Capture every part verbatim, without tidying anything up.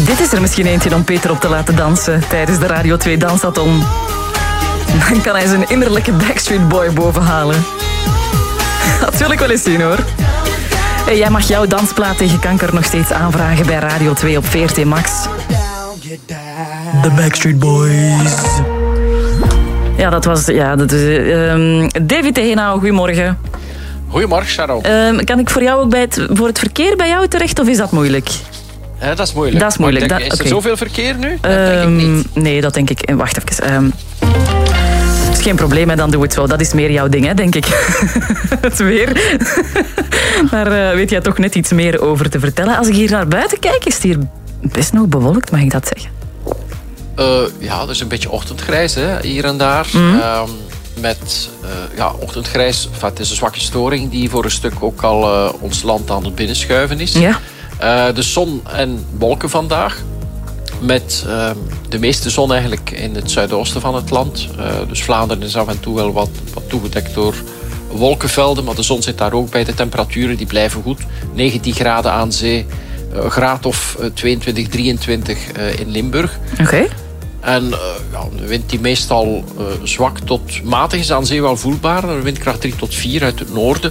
Dit is er misschien eentje om Peter op te laten dansen tijdens de Radio twee Dansathon. Dan kan hij zijn innerlijke Backstreet Boy bovenhalen. Dat wil ik wel eens zien, hoor. Hey, jij mag jouw dansplaat tegen kanker nog steeds aanvragen bij Radio twee op V R T Max. De Backstreet Boys. Ja, dat was... Ja, dat is, uh, David Tegenau, goedemorgen. Goedemorgen, Sharon. Uh, kan ik voor jou ook bij het, voor het verkeer bij jou terecht, of is dat moeilijk? Uh, dat is moeilijk. Dat is moeilijk. Denk, dat, is er okay. zoveel verkeer nu? Dat Uh, denk ik niet. Nee, dat denk ik... Wacht even. Um, dat is geen probleem, hè, dan doe het zo. Dat is meer jouw ding, hè, denk ik. Het weer. Daar uh, weet jij toch net iets meer over te vertellen. Als ik hier naar buiten kijk, is het hier best nog bewolkt, mag ik dat zeggen? Uh, ja, dat is een beetje ochtendgrijs, hè, hier en daar. Mm. Uh, met uh, ja, ochtendgrijs. Enfin, het is een zwakke storing die voor een stuk ook al uh, ons land aan het binnenschuiven is. Ja. Uh, de zon en wolken vandaag. Met uh, de meeste zon eigenlijk in het zuidoosten van het land. Uh, dus Vlaanderen is af en toe wel wat, wat toegedekt door wolkenvelden. Maar de zon zit daar ook bij. De temperaturen die blijven goed. negentien graden aan zee. Een graad of tweeëntwintig, drieëntwintig uh, in Limburg. Oké. Okay. En uh, ja, een wind die meestal uh, zwak tot matig is aan zee wel voelbaar. Een windkracht drie tot vier uit het noorden.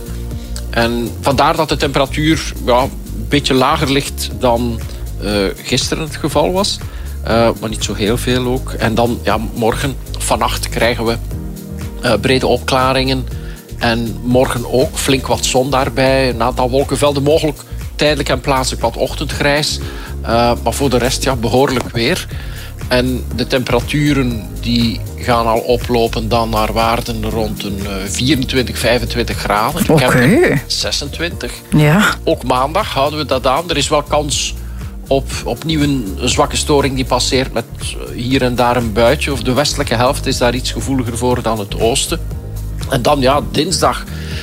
En vandaar dat de temperatuur ja, een beetje lager ligt dan uh, gisteren het geval was. Uh, maar niet zo heel veel ook. En dan ja, morgen, vannacht krijgen we uh, brede opklaringen. En morgen ook flink wat zon daarbij. Een aantal wolkenvelden, mogelijk tijdelijk en plaatselijk wat ochtendgrijs. Uh, maar voor de rest ja, behoorlijk weer. En de temperaturen die gaan al oplopen dan naar waarden rond een uh, vierentwintig, vijfentwintig graden. Oké. Okay. zesentwintig. Ja. Ook maandag houden we dat aan. Er is wel kans op opnieuw een zwakke storing die passeert met hier en daar een buitje. Of de westelijke helft is daar iets gevoeliger voor dan het oosten. En dan ja, dinsdag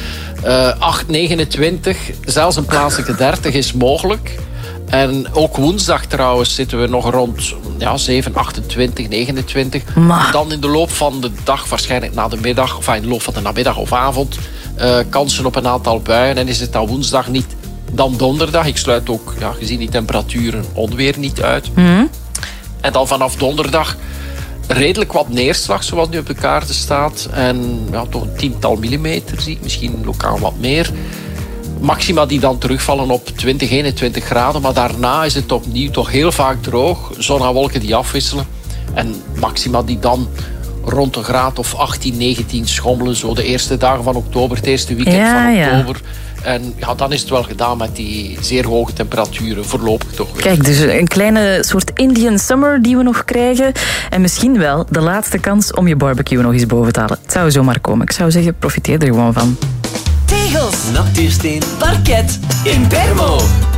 uh, acht, negenentwintig, zelfs een plaatselijke dertig is mogelijk. En ook woensdag trouwens zitten we nog rond ja, zeven, achtentwintig, negenentwintig. Maar... Dan in de loop van de dag, waarschijnlijk na de middag, of in de loop van de namiddag of avond, uh, kansen op een aantal buien. En is het dan woensdag niet, dan donderdag. Ik sluit ook, ja, gezien die temperaturen, onweer niet uit. Mm-hmm. En dan vanaf donderdag redelijk wat neerslag, zoals nu op de kaarten staat. En ja, toch een tiental millimeter zie ik, misschien lokaal wat meer. Maxima die dan terugvallen op twintig, eenentwintig graden. Maar daarna is het opnieuw toch heel vaak droog. Zon en wolken die afwisselen. En maxima die dan rond een graad of achttien, negentien schommelen. Zo de eerste dagen van oktober, het eerste weekend ja, van oktober. Ja. En ja, dan is het wel gedaan met die zeer hoge temperaturen. Voorlopig toch weer. Kijk, dus een kleine soort Indian summer die we nog krijgen. En misschien wel de laatste kans om je barbecue nog eens boven te halen. Het zou zomaar komen. Ik zou zeggen, profiteer er gewoon van. Tegels, nachtuursteen, parket, Impermo.